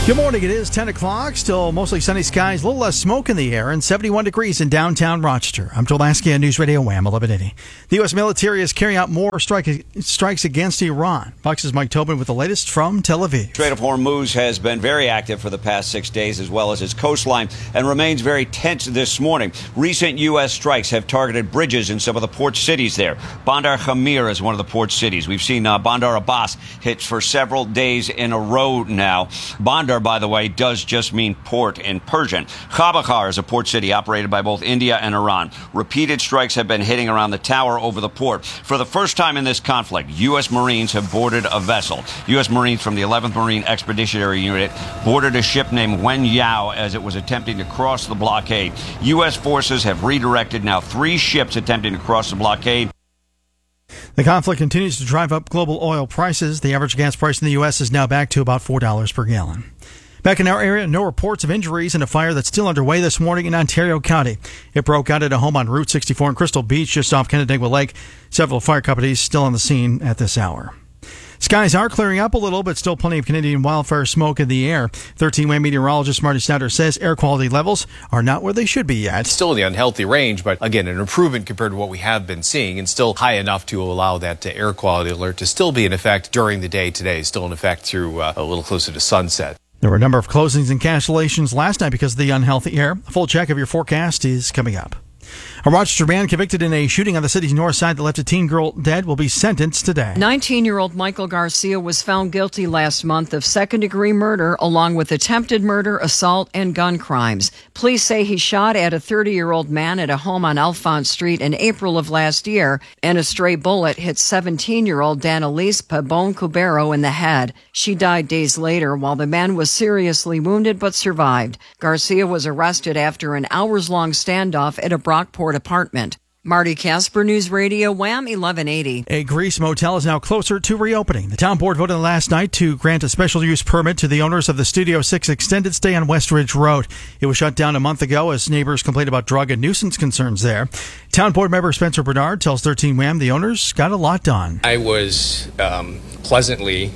Good morning. It is 10 o'clock. Still mostly sunny skies, a little less smoke in the air, and 71 degrees in downtown Rochester. I'm Joel Lasky on News Radio Wham 1180. The U.S. military is carrying out more strikes against Iran. Fox's Mike Tobin with the latest from Tel Aviv. Strait of Hormuz has been very active for the past 6 days, as well as its coastline, and remains very tense this morning. Recent U.S. strikes have targeted bridges in some of the port cities there. Bandar Khamir is one of the port cities. We've seen Bandar Abbas hit for several days in a row now. Bandar, by the way, does just mean port in Persian. Khabakar is a port city operated by both India and Iran. Repeated strikes have been hitting around the tower over the port. For the first time in this conflict, U.S. Marines have boarded a vessel. U.S. Marines from the 11th Marine Expeditionary Unit boarded a ship named Wen Yao as it was attempting to cross the blockade. U.S. forces have redirected now 3 ships attempting to cross the blockade. The conflict continues to drive up global oil prices. The average gas price in the U.S. is now back to about $4 per gallon. Back in our area, no reports of injuries in a fire that's still underway this morning in Ontario County. It broke out at a home on Route 64 in Crystal Beach, just off Canandaigua Lake. Several fire companies still on the scene at this hour. Skies are clearing up a little, but still plenty of Canadian wildfire smoke in the air. 13 WHAM meteorologist Marty Snowder says air quality levels are not where they should be yet. Still in the unhealthy range, but again, an improvement compared to what we have been seeing, and still high enough to allow that air quality alert to still be in effect during the day today, still in effect through a little closer to sunset. There were a number of closings and cancellations last night because of the unhealthy air. A full check of your forecast is coming up. A Rochester man convicted in a shooting on the city's north side that left a teen girl dead will be sentenced today. 19-year-old Michael Garcia was found guilty last month of second-degree murder along with attempted murder, assault, and gun crimes. Police say he shot at a 30-year-old man at a home on Alphonse Street in April of last year, and a stray bullet hit 17-year-old Danelise Pabon Cubero in the head. She died days later while the man was seriously wounded but survived. Garcia was arrested after an hours-long standoff at a Brockport apartment. Marty Casper, News Radio Wham 1180. A Greece motel is now closer to reopening. The town board voted last night to grant a special use permit to the owners of the Studio 6 extended stay on West Ridge Road. It was shut down a month ago as neighbors complained about drug and nuisance concerns there. Town board member Spencer Bernard tells 13 WHAM the owners got a lot done. I was pleasantly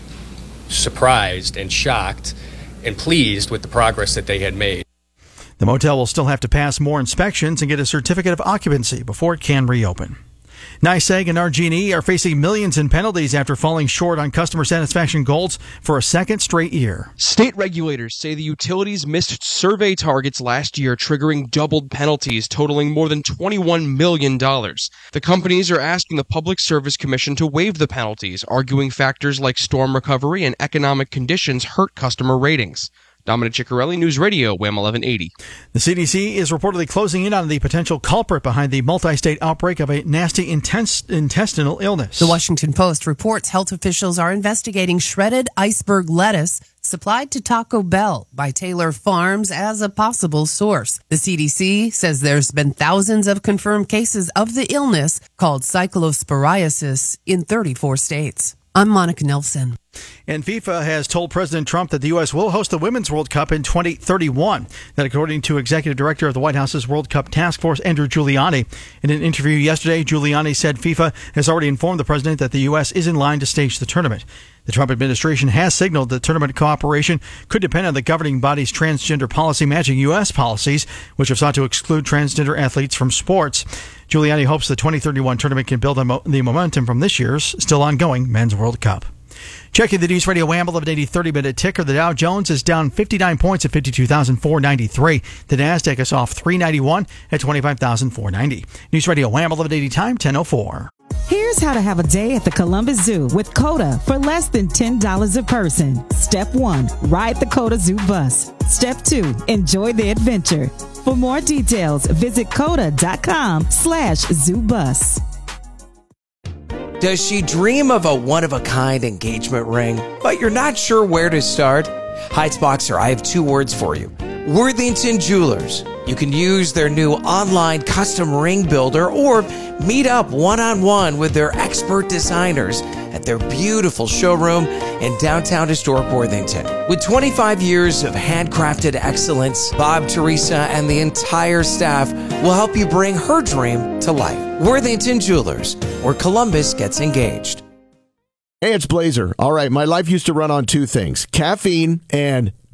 surprised and shocked and pleased with the progress that they had made. The motel will still have to pass more inspections and get a certificate of occupancy before it can reopen. NYSEG and RG&E are facing millions in penalties after falling short on customer satisfaction goals for a second straight year. State regulators say the utilities missed survey targets last year, triggering doubled penalties totaling more than $21 million. The companies are asking the Public Service Commission to waive the penalties, arguing factors like storm recovery and economic conditions hurt customer ratings. Dominic Ciccarelli, News Radio, WHAM 1180. The CDC is reportedly closing in on the potential culprit behind the multi-state outbreak of a nasty intestinal illness. The Washington Post reports health officials are investigating shredded iceberg lettuce supplied to Taco Bell by Taylor Farms as a possible source. The CDC says there's been thousands of confirmed cases of the illness called cyclosporiasis in 34 states. I'm Monica Nelson. And FIFA has told President Trump that the U.S. will host the Women's World Cup in 2031. That according to Executive Director of the White House's World Cup Task Force, Andrew Giuliani. In an interview yesterday, Giuliani said FIFA has already informed the president that the U.S. is in line to stage the tournament. The Trump administration has signaled that tournament cooperation could depend on the governing body's transgender policy matching U.S. policies, which have sought to exclude transgender athletes from sports. Giuliani hopes the 2031 tournament can build on the momentum from this year's still ongoing Men's World Cup. Checking the News Radio Wham 1180 30-minute ticker. The Dow Jones is down 59 points at 52,493. The Nasdaq is off 391 at 25,490. News Radio Wham 1180 time 10:04. Here's how to have a day at the Columbus Zoo with COTA for less than $10 a person. Step 1, ride the COTA Zoo bus. Step 2, enjoy the adventure. For more details, visit COTA.com/zoobus. Does she dream of a one-of-a-kind engagement ring, but you're not sure where to start? Heights Boxer, I have 2 words for you. Worthington Jewelers. You can use their new online custom ring builder or meet up one-on-one with their expert designers at their beautiful showroom in downtown historic Worthington. With 25 years of handcrafted excellence, Bob, Teresa, and the entire staff will help you bring her dream to life. Worthington Jewelers, where Columbus gets engaged. Hey, it's Blazer. All right, my life used to run on 2 things, caffeine and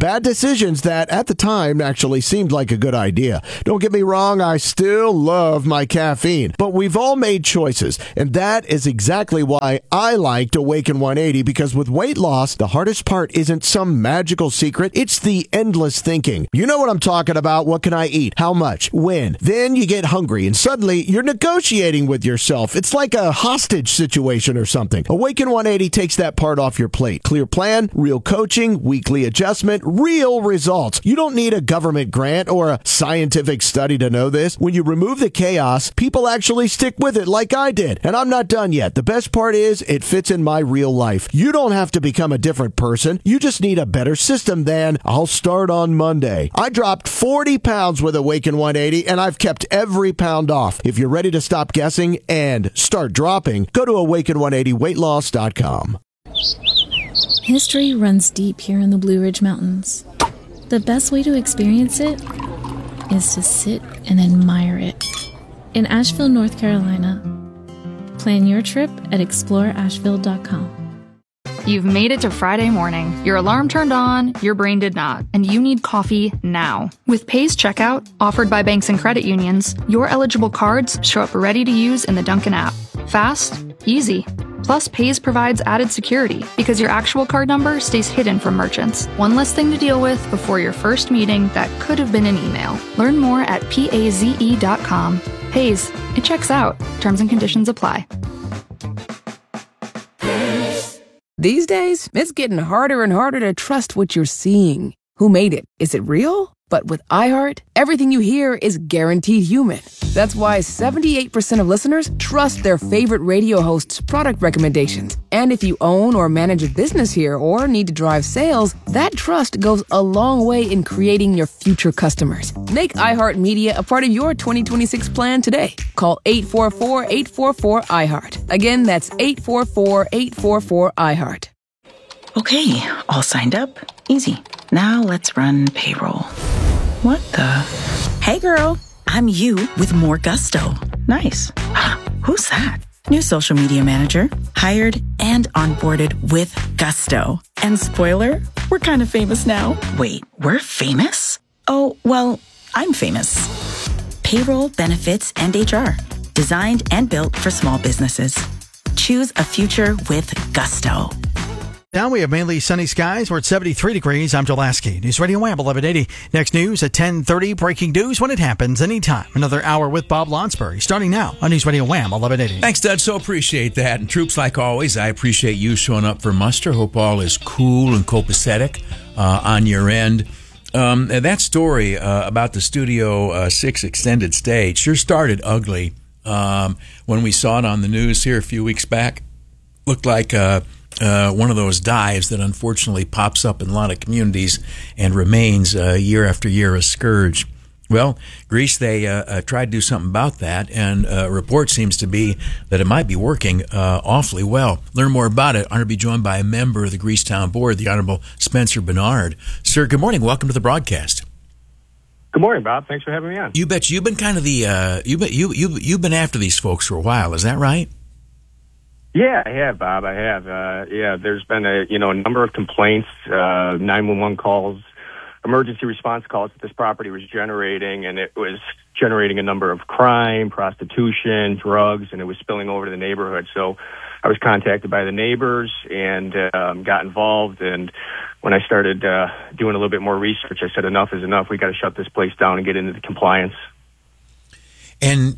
bad decisions that at the time actually seemed like a good idea. Don't get me wrong, I still love my caffeine, but we've all made choices, and that is exactly why I liked Awaken 180, because with weight loss, the hardest part isn't some magical secret, it's the endless thinking. You know what I'm talking about. What can I eat? How much? When? Then you get hungry, and suddenly you're negotiating with yourself. It's like a hostage situation or something. Awaken 180 takes that part off your plate. Clear plan, real coaching, weekly adjustment, real results. You don't need a government grant or a scientific study to know this. When you remove the chaos, people actually stick with it like I did. And I'm not done yet. The best part is it fits in my real life. You don't have to become a different person. You just need a better system than I'll start on Monday. I dropped 40 pounds with Awaken 180, and I've kept every pound off. If you're ready to stop guessing and start dropping, go to awaken180weightloss.com. History runs deep here in the Blue Ridge Mountains. The best way to experience it is to sit and admire it. In Asheville, North Carolina. Plan your trip at exploreasheville.com. You've made it to Friday morning. Your alarm turned on, your brain did not, and you need coffee now. With Paze Checkout, offered by banks and credit unions, your eligible cards show up ready to use in the Dunkin' app. Fast, easy. Plus, Paze provides added security because your actual card number stays hidden from merchants. One less thing to deal with before your first meeting that could have been an email. Learn more at paze.com. Paze, it checks out. Terms and conditions apply. These days, it's getting harder and harder to trust what you're seeing. Who made it? Is it real? But with iHeart, everything you hear is guaranteed human. That's why 78% of listeners trust their favorite radio host's product recommendations. And if you own or manage a business here or need to drive sales, that trust goes a long way in creating your future customers. Make iHeartMedia a part of your 2026 plan today. Call 844-844-iHeart. Again, that's 844-844-iHeart. Okay, all signed up. Easy. Now let's run payroll. What the? Hey girl, I'm you with more gusto. Nice. Who's that? New social media manager, hired and onboarded with gusto. And spoiler, we're kind of famous now. Wait, we're famous? Oh, well, I'm famous. Payroll, benefits, and HR. Designed and built for small businesses. Choose a future with gusto. Now we have mainly sunny skies. We're at 73 degrees. I'm Joe Lasky. News Radio Wham 1180. Next news at 10:30. Breaking news when it happens anytime. Another hour with Bob Lonsbury starting now on News Radio Wham 1180. Thanks, Dud. So appreciate that. And troops, like always, I appreciate you showing up for muster. Hope all is cool and copacetic on your end. That story about the Studio 6 extended stay sure started ugly when we saw it on the news here a few weeks back. Looked like one of those dives that unfortunately pops up in a lot of communities and remains year after year a scourge. Well, Greece, they tried to do something about that, and a report seems to be that it might be working awfully well. Learn more about it. Honored to be joined by a member of the Greece Town Board, the Honorable Spencer Bernard. Sir, good morning. Welcome to the broadcast. Good morning, Bob. Thanks for having me on. You bet. You've been kind of the you've been after these folks for a while. Is that right? Yeah, I have, Bob. I have. There's been a number of complaints, 911 calls, emergency response calls that this property was generating, and it was generating a number of crime, prostitution, drugs, and it was spilling over to the neighborhood. So I was contacted by the neighbors and got involved. And when I started doing a little bit more research, I said, enough is enough. We got to shut this place down and get into the compliance. And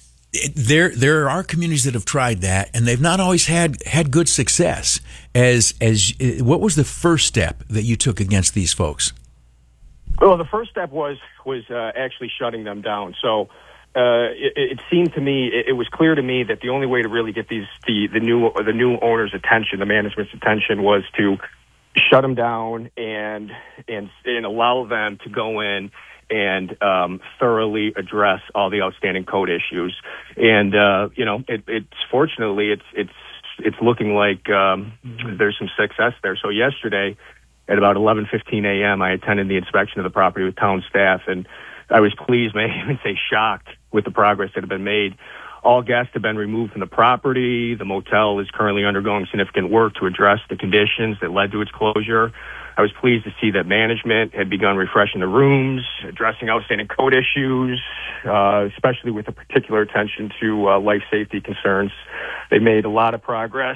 there are communities that have tried that, and they've not always had good success. What was the first step that you took against these folks? Well, the first step was actually shutting them down. So it seemed to me, it was clear to me that the only way to really get the new owner's attention, the management's attention, was to shut them down and allow them to go in and thoroughly address all the outstanding code issues. And fortunately it's looking like there's some success there. So yesterday at about 11:15 a.m., I attended the inspection of the property with town staff, and I was pleased, may I even say shocked, with the progress that had been made. All guests have been removed from the property. The motel is currently undergoing significant work to address the conditions that led to its closure. I was pleased to see that management had begun refreshing the rooms, addressing outstanding code issues, especially with a particular attention to life safety concerns. They made a lot of progress.